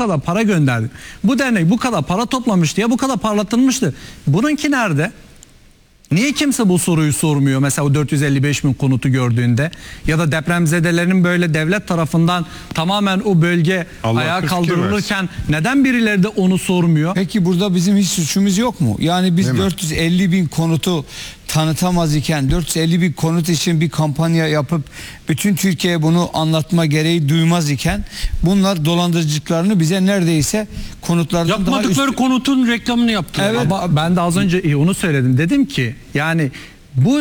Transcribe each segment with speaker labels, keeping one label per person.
Speaker 1: kadar para gönderdi. Bu dernek bu kadar para toplamıştı ya bu kadar parlatılmıştı. Bununki nerede? Niye kimse bu soruyu sormuyor mesela o 455 bin konutu gördüğünde ya da depremzedelerin böyle devlet tarafından tamamen o bölge ayağa kaldırılırken neden birileri de onu sormuyor?
Speaker 2: Peki burada bizim hiç suçumuz yok mu? Yani biz 450 bin konutu tanıtamaz iken 450 bin konut için bir kampanya yapıp bütün Türkiye'ye bunu anlatma gereği duymaz iken bunlar dolandırıcılıklarını bize neredeyse konutlardan
Speaker 3: yapmadıkları konutun reklamını yaptılar.
Speaker 1: Evet. Ama ben de az önce onu söyledim. Dedim ki yani bu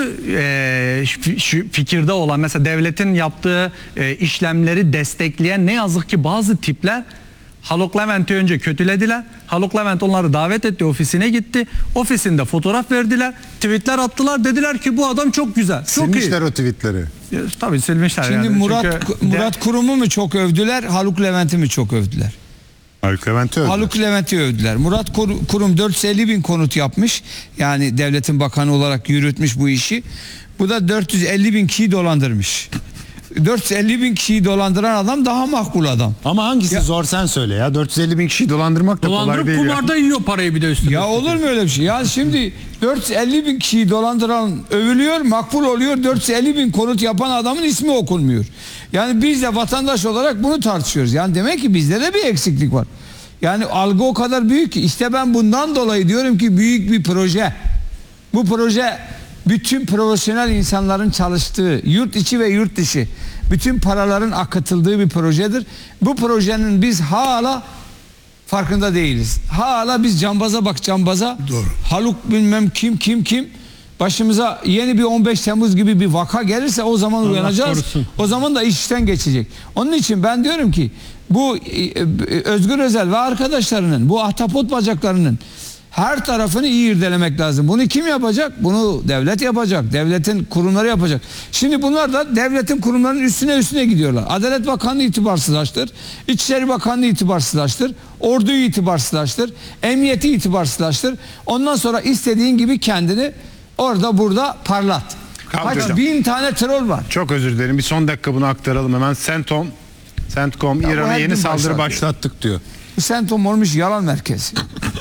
Speaker 1: şu fikirde olan mesela devletin yaptığı işlemleri destekleyen ne yazık ki bazı tipler Haluk Levent'i önce kötülediler. Haluk Levent onları davet etti, ofisine gitti. Ofisinde fotoğraf verdiler, tweetler attılar. Dediler ki bu adam çok güzel, çok
Speaker 4: silmişler
Speaker 1: iyi.
Speaker 4: O tweetleri.
Speaker 1: Tabii silmişler.
Speaker 2: Şimdi
Speaker 1: yani.
Speaker 2: Murat Kurum'u mu çok övdüler, Haluk Levent'i mi çok övdüler?
Speaker 4: Haluk Levent'i övdüler.
Speaker 2: Haluk Levent'i övdüler. Murat Kurum 450 bin konut yapmış. Yani devletin bakanı olarak yürütmüş bu işi. Bu da 450 bin kişiyi dolandırmış. 450 bin kişiyi dolandıran adam daha makbul adam.
Speaker 4: Ama hangisi zor sen söyle ya. 450 bin kişiyi dolandırmak da kolay değil.
Speaker 3: Kumarda yiyor parayı bir de üstüne.
Speaker 2: Ya olur mu öyle bir şey? Ya şimdi 450 bin kişiyi dolandıran övülüyor, makbul oluyor. 450 bin konut yapan adamın ismi okunmuyor. Yani biz de vatandaş olarak bunu tartışıyoruz. Yani demek ki bizde de bir eksiklik var. Yani algı o kadar büyük ki. İşte ben bundan dolayı diyorum ki büyük bir proje. Bu proje bütün profesyonel insanların çalıştığı, yurt içi ve yurt dışı bütün paraların akıtıldığı bir projedir. Bu projenin biz hala farkında değiliz. Hala biz cambaza bak cambaza.
Speaker 5: Doğru.
Speaker 2: Haluk bilmem kim başımıza yeni bir 15 Temmuz gibi bir vaka gelirse o zaman
Speaker 3: Allah
Speaker 2: uyanacağız.
Speaker 3: korusun.
Speaker 2: O zaman da iş işten geçecek. Onun için ben diyorum ki bu Özgür Özel ve arkadaşlarının bu ahtapot bacaklarının her tarafını iyi irdelemek lazım. Bunu kim yapacak? Bunu devlet yapacak. Devletin kurumları yapacak. Şimdi bunlar da devletin kurumlarının üstüne gidiyorlar. Adalet Bakanlığı itibarsızlaştır. İçişleri Bakanlığı itibarsızlaştır. Orduyu itibarsızlaştır. Emniyeti itibarsızlaştır. Ondan sonra istediğin gibi kendini orada burada parlat. Kaç bin tane troll var.
Speaker 4: Çok özür dilerim. Bir son dakika bunu aktaralım hemen. CENTCOM İran'a yeni saldırı başlattık diyor.
Speaker 2: CENTCOM olmuş yalan merkezi.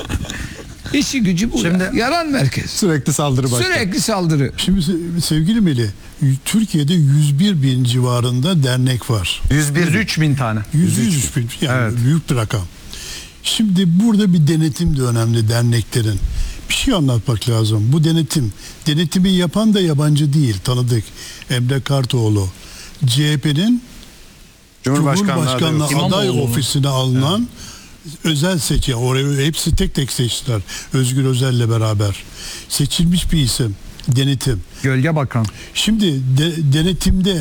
Speaker 2: İşi gücü bu.
Speaker 1: Şimdi,
Speaker 2: yalan merkezi.
Speaker 4: Sürekli saldırı başlattı.
Speaker 2: Sürekli saldırı.
Speaker 5: Şimdi sevgili Melih, Türkiye'de 101 bin civarında dernek var.
Speaker 1: 103 bin tane.
Speaker 5: 103 bin yani
Speaker 1: Evet.
Speaker 5: büyük bir rakam. Şimdi burada bir denetim de önemli derneklerin. Bir şey anlatmak lazım. Bu denetimi yapan da yabancı değil, tanıdık. Emre Kartoğlu. CHP'nin Cumhurbaşkanlığı aday ofisine alınan özel seçim. Oraya hepsi tek tek seçtiler. Özgür Özel'le beraber. Seçilmiş bir isim. Denetim.
Speaker 1: Gölge Bakan.
Speaker 5: Şimdi denetimde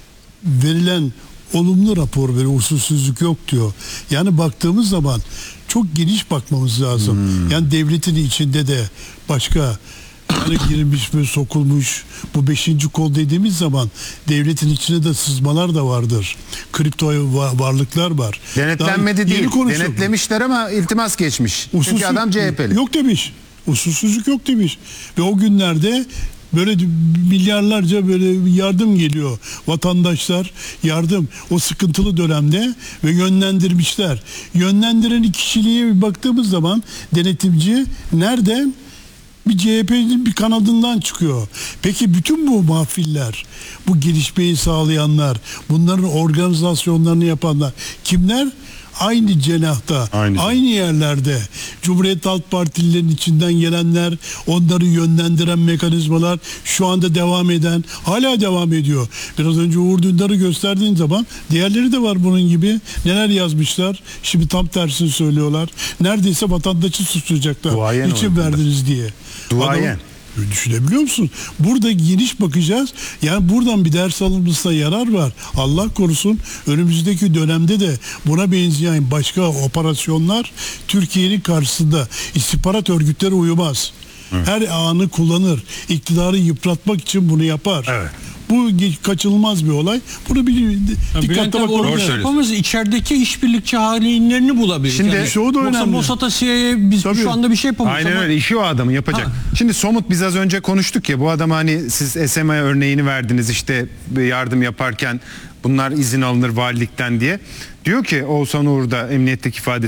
Speaker 5: verilen olumlu rapor veriyor. Usulsüzlük yok diyor. Yani baktığımız zaman çok geniş bakmamız lazım. Yani devletin içinde de başka yani girilmiş ve sokulmuş bu 5. kol dediğimiz zaman devletin içine de sızmalar da vardır. Kripto varlıklar var.
Speaker 4: Denetlenmedi değil. Denetlemişler ama iltimas geçmiş. Çünkü adam CHP'li.
Speaker 5: Yok demiş. Usulsüzlük yok demiş. Ve o günlerde böyle milyarlarca böyle yardım geliyor. Vatandaşlar yardım o sıkıntılı dönemde ve yönlendirmişler. Yönlendiren kişiliğe baktığımız zaman denetimci nereden? Bir CHP'nin bir kanadından çıkıyor. Peki bütün bu mahfiller, bu gelişmeyi sağlayanlar, bunların organizasyonlarını yapanlar kimler? Aynı cenahta, aynı yerlerde Cumhuriyet Halk Partililerin içinden gelenler, onları yönlendiren mekanizmalar şu anda devam eden, hala devam ediyor. Biraz önce Uğur Dündar'ı gösterdiğin zaman diğerleri de var bunun gibi. Neler yazmışlar? Şimdi tam tersini söylüyorlar. Neredeyse vatandaşı suçlayacaklar.
Speaker 4: Duayen
Speaker 5: İçin verdiniz diye.
Speaker 4: Duayen.
Speaker 5: Düşünebiliyor musun? Burada geniş bakacağız. Yani buradan bir ders alınmasına yarar var. Allah korusun önümüzdeki dönemde de buna benzeyen başka operasyonlar Türkiye'nin karşısında istihbarat örgütleri uyumaz. Evet. Her anı kullanır. İktidarı yıpratmak için bunu yapar. Evet. Bu kaçınılmaz bir olay. Bunu bir dikkatli
Speaker 3: bakmamız içerideki işbirlikçi hainlerini bulabilir.
Speaker 4: Şimdi
Speaker 3: yani,
Speaker 5: şu da önemli.
Speaker 3: Mossad'a CIA'ya biz şu anda bir şey yapamıyoruz.
Speaker 4: Aynen öyle. İşi o adamın yapacak. Şimdi somut biz az önce konuştuk ya, bu adam hani siz SMA örneğini verdiniz işte yardım yaparken bunlar izin alınır valilikten diye. Diyor ki Oğuzhan Uğur'da emniyetteki ifadesi